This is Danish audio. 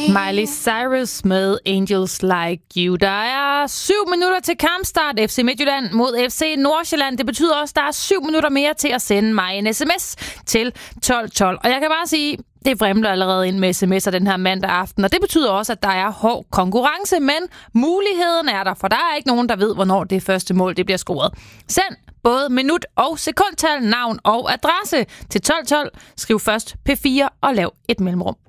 Miley Cyrus med Angels Like You. Der er 7 minutter til kampstart. FC Midtjylland mod FC Nordsjælland. Det betyder også, at der er 7 minutter mere til at sende mig en sms til 1212. Og jeg kan bare sige, det vrimler allerede ind med sms'er den her mandag aften. Og det betyder også, at der er hård konkurrence. Men muligheden er der, for der er ikke nogen, der ved, hvornår det første mål det bliver scoret. Send både minut og sekundtal, navn og adresse til 1212. Skriv først P4 og lav et mellemrum.